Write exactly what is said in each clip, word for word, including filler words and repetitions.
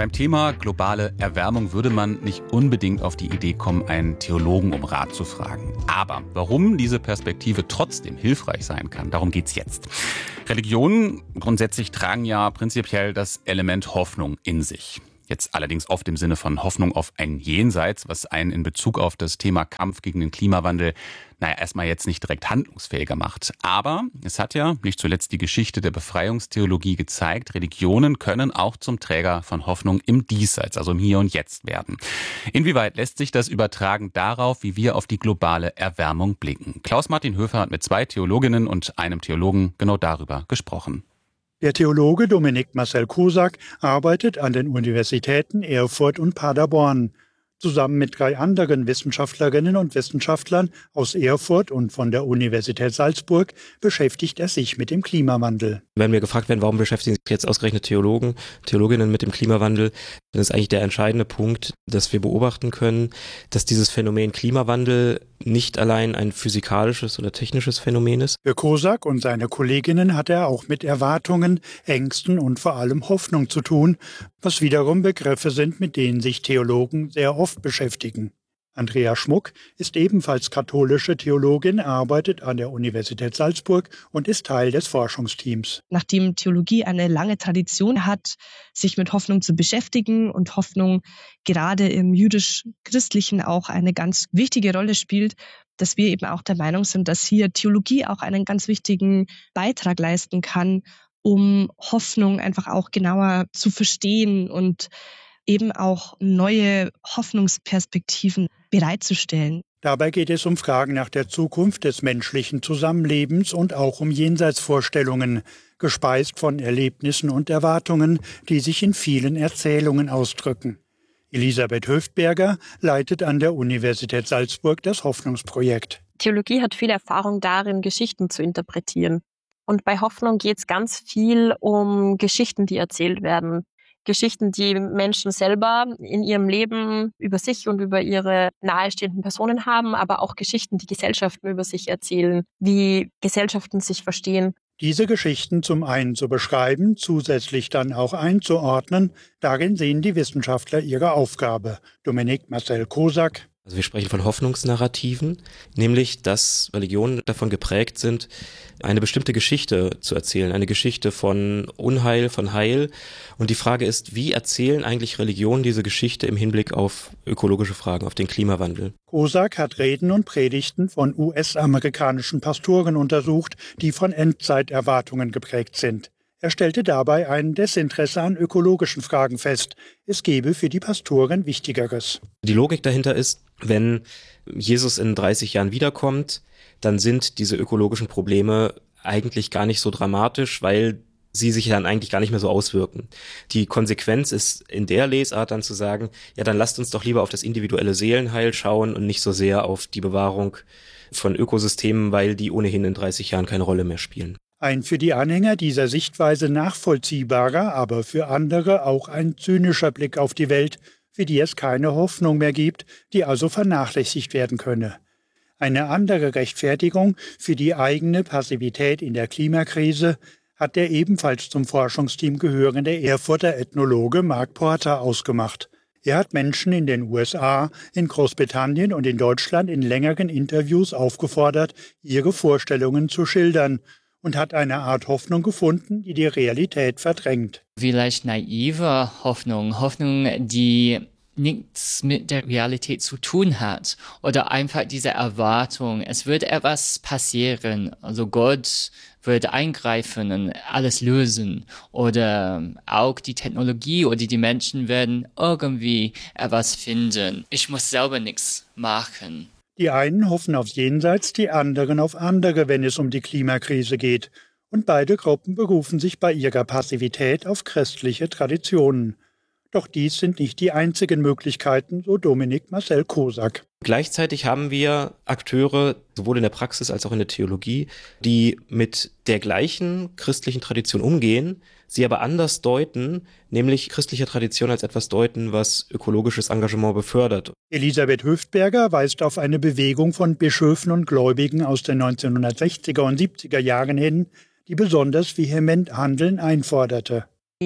Beim Thema globale Erwärmung würde man nicht unbedingt auf die Idee kommen, einen Theologen um Rat zu fragen. Aber warum diese Perspektive trotzdem hilfreich sein kann, darum geht's jetzt. Religionen grundsätzlich tragen ja prinzipiell das Element Hoffnung in sich. Jetzt allerdings oft im Sinne von Hoffnung auf ein Jenseits, was einen in Bezug auf das Thema Kampf gegen den Klimawandel, naja, erstmal jetzt nicht direkt handlungsfähiger macht. Aber es hat ja nicht zuletzt die Geschichte der Befreiungstheologie gezeigt, Religionen können auch zum Träger von Hoffnung im Diesseits, also im Hier und Jetzt werden. Inwieweit lässt sich das übertragen darauf, wie wir auf die globale Erwärmung blicken? Klaus-Martin Höfer hat mit zwei Theologinnen und einem Theologen genau darüber gesprochen. Der Theologe Dominik Marcel Kosak arbeitet an den Universitäten Erfurt und Paderborn. Zusammen mit drei anderen Wissenschaftlerinnen und Wissenschaftlern aus Erfurt und von der Universität Salzburg beschäftigt er sich mit dem Klimawandel. Wenn wir gefragt werden, warum beschäftigen sich jetzt ausgerechnet Theologen, Theologinnen mit dem Klimawandel, dann ist eigentlich der entscheidende Punkt, dass wir beobachten können, dass dieses Phänomen Klimawandel nicht allein ein physikalisches oder technisches Phänomen ist. Für Kosak und seine Kolleginnen hat er auch mit Erwartungen, Ängsten und vor allem Hoffnung zu tun, was wiederum Begriffe sind, mit denen sich Theologen sehr oft beschäftigen. Andrea Schmuck ist ebenfalls katholische Theologin, arbeitet an der Universität Salzburg und ist Teil des Forschungsteams. Nachdem Theologie eine lange Tradition hat, sich mit Hoffnung zu beschäftigen und Hoffnung gerade im jüdisch-christlichen auch eine ganz wichtige Rolle spielt, dass wir eben auch der Meinung sind, dass hier Theologie auch einen ganz wichtigen Beitrag leisten kann, um Hoffnung einfach auch genauer zu verstehen und eben auch neue Hoffnungsperspektiven bereitzustellen. Dabei geht es um Fragen nach der Zukunft des menschlichen Zusammenlebens und auch um Jenseitsvorstellungen, gespeist von Erlebnissen und Erwartungen, die sich in vielen Erzählungen ausdrücken. Elisabeth Höftberger leitet an der Universität Salzburg das Hoffnungsprojekt. Theologie hat viel Erfahrung darin, Geschichten zu interpretieren. Und bei Hoffnung geht es ganz viel um Geschichten, die erzählt werden. Geschichten, die Menschen selber in ihrem Leben über sich und über ihre nahestehenden Personen haben, aber auch Geschichten, die Gesellschaften über sich erzählen, wie Gesellschaften sich verstehen. Diese Geschichten zum einen zu beschreiben, zusätzlich dann auch einzuordnen, darin sehen die Wissenschaftler ihre Aufgabe. Dominik Marcel Kosak. Also wir sprechen von Hoffnungsnarrativen, nämlich dass Religionen davon geprägt sind, eine bestimmte Geschichte zu erzählen, eine Geschichte von Unheil, von Heil. Und die Frage ist, wie erzählen eigentlich Religionen diese Geschichte im Hinblick auf ökologische Fragen, auf den Klimawandel? Kosak hat Reden und Predigten von U S-amerikanischen Pastoren untersucht, die von Endzeiterwartungen geprägt sind. Er stellte dabei ein Desinteresse an ökologischen Fragen fest. Es gebe für die Pastoren Wichtigeres. Die Logik dahinter ist, wenn Jesus in dreißig Jahren wiederkommt, dann sind diese ökologischen Probleme eigentlich gar nicht so dramatisch, weil sie sich dann eigentlich gar nicht mehr so auswirken. Die Konsequenz ist in der Lesart dann zu sagen, ja, dann lasst uns doch lieber auf das individuelle Seelenheil schauen und nicht so sehr auf die Bewahrung von Ökosystemen, weil die ohnehin in dreißig Jahren keine Rolle mehr spielen. Ein für die Anhänger dieser Sichtweise nachvollziehbarer, aber für andere auch ein zynischer Blick auf die Welt, für die es keine Hoffnung mehr gibt, die also vernachlässigt werden könne. Eine andere Rechtfertigung für die eigene Passivität in der Klimakrise hat der ebenfalls zum Forschungsteam gehörende Erfurter Ethnologe Mark Porter ausgemacht. Er hat Menschen in den U S A, in Großbritannien und in Deutschland in längeren Interviews aufgefordert, ihre Vorstellungen zu schildern, und hat eine Art Hoffnung gefunden, die die Realität verdrängt. Vielleicht naive Hoffnung, Hoffnung, die nichts mit der Realität zu tun hat. Oder einfach diese Erwartung, es wird etwas passieren. Also Gott wird eingreifen und alles lösen. Oder auch die Technologie oder die Menschen werden irgendwie etwas finden. Ich muss selber nichts machen. Die einen hoffen aufs Jenseits, die anderen auf andere, wenn es um die Klimakrise geht. Und beide Gruppen berufen sich bei ihrer Passivität auf christliche Traditionen. Doch dies sind nicht die einzigen Möglichkeiten, so Dominik Marcel Kosak. Gleichzeitig haben wir Akteure, sowohl in der Praxis als auch in der Theologie, die mit der gleichen christlichen Tradition umgehen, sie aber anders deuten, nämlich christliche Tradition als etwas deuten, was ökologisches Engagement befördert. Elisabeth Höftberger weist auf eine Bewegung von Bischöfen und Gläubigen aus den neunzehnhundertsechziger und siebziger Jahren hin, die besonders vehement Handeln einforderte. Die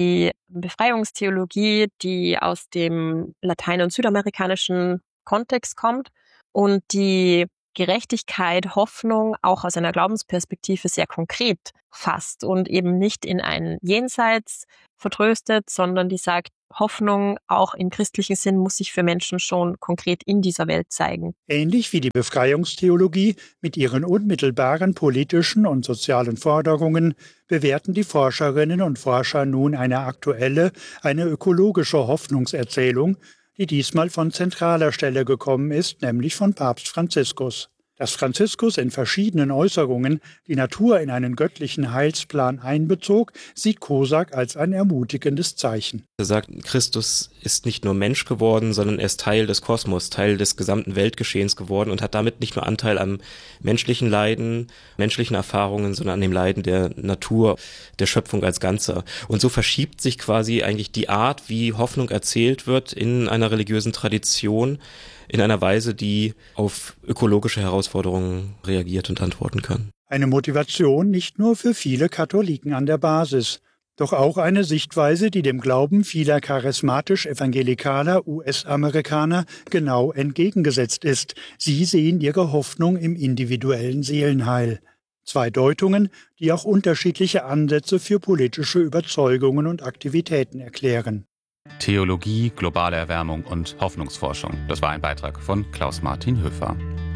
Befreiungstheologie, die aus dem latein- und südamerikanischen Kontext kommt und die Gerechtigkeit, Hoffnung auch aus einer Glaubensperspektive sehr konkret fasst und eben nicht in ein Jenseits vertröstet, sondern die sagt, Hoffnung auch im christlichen Sinn muss sich für Menschen schon konkret in dieser Welt zeigen. Ähnlich wie die Befreiungstheologie mit ihren unmittelbaren politischen und sozialen Forderungen bewerten die Forscherinnen und Forscher nun eine aktuelle, eine ökologische Hoffnungserzählung, die diesmal von zentraler Stelle gekommen ist, nämlich von Papst Franziskus. Dass Franziskus in verschiedenen Äußerungen die Natur in einen göttlichen Heilsplan einbezog, sieht Kosak als ein ermutigendes Zeichen. Er sagt, Christus ist nicht nur Mensch geworden, sondern er ist Teil des Kosmos, Teil des gesamten Weltgeschehens geworden und hat damit nicht nur Anteil am menschlichen Leiden, menschlichen Erfahrungen, sondern an dem Leiden der Natur, der Schöpfung als Ganzer. Und so verschiebt sich quasi eigentlich die Art, wie Hoffnung erzählt wird in einer religiösen Tradition, in einer Weise, die auf ökologische Herausforderungen reagiert und antworten kann. Eine Motivation nicht nur für viele Katholiken an der Basis, doch auch eine Sichtweise, die dem Glauben vieler charismatisch-evangelikaler U S-Amerikaner genau entgegengesetzt ist. Sie sehen ihre Hoffnung im individuellen Seelenheil. Zwei Deutungen, die auch unterschiedliche Ansätze für politische Überzeugungen und Aktivitäten erklären. Theologie, globale Erwärmung und Hoffnungsforschung. Das war ein Beitrag von Klaus-Martin Höfer.